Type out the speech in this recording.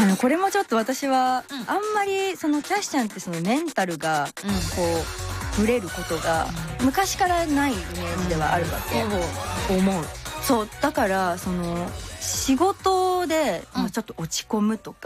これもちょっと私はあんまりそのキャシちゃんってそのメンタルがこうブレることが昔からないイメージではあるわけ、思う。そうだからその仕事でちょっと落ち込むとか